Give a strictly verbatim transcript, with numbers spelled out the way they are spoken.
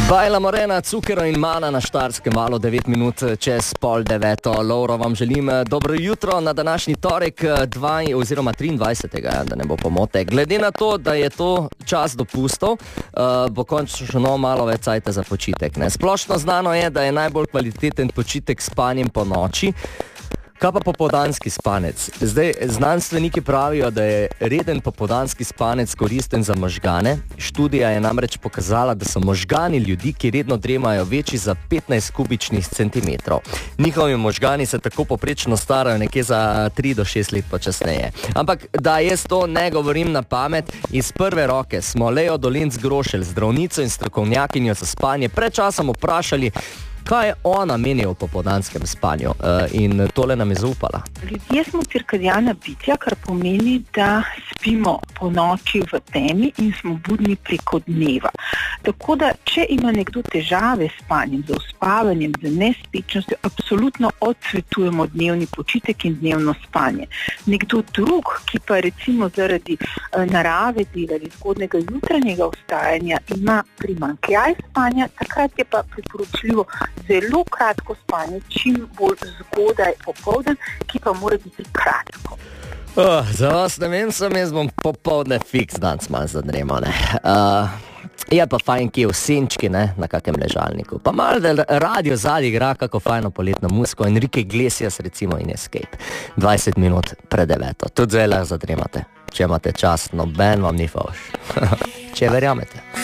Bajla Morena, Cukero in Mana na Štajerskem valu, devet minut čez pol deveto. Lovro, vam želim dobro jutro na današnji torek, dva oziroma triindvajsetega, da ne bo pomote. Glede na to, da je to čas dopustov, uh, bo končno še no malo več cajta za počitek. Ne? Splošno znano je, da je najbolj kvaliteten počitek spanjem po noči. Kaj pa popoldanski spanec? Zdaj, znanstveniki pravijo, da je reden popoldanski spanec koristen za možgane. Študija je namreč pokazala, da so možgani ljudi, ki redno dremajo, večji za petnajst kubičnih centimetrov. Njihovi možgani se tako poprečno starajo nekje za tri do šest let počasneje. Ampak da jaz to ne govorim na pamet, iz prve roke smo Leo Dolenc-Grošelj, zdravnico in strokovnjakinjo za spanje, pred časom vprašali, kaj ona meni o popoldanskem spanju, in tole nam je zaupala. Ljudje smo cirkadiana bitja, kar pomeni, da spimo po noči v temi in smo budni preko dneva. Tako da, če ima nekdo težave s spanjem, z uspavanjem, z nespečnostjo, absolutno odsvetujemo dnevni počitek in dnevno spanje. Nekdo drug, ki pa recimo zaradi narave dela ali zgodnega jutranjega vstajanja ima primanjkljaj spanja, takrat je pa priporočljivo zelo kratko spanje, čim bolj zgodaj popoldan, ki pa mora biti kratko. Oh, za vas ne vem, sem jaz bom popoldne fiks dan malo zadremal, ne. Uh, je pa fajn, ki je v senčki, ne, na kakem ležalniku. Pa malo, da radio zadnji igra kako fajno poletno muziko, Enrique Iglesias recimo in Escape. dvajset minut pred deveto. Tudi zdaj lahko zadremate. Če imate čas, noben vam ni fauš. Če verjamete.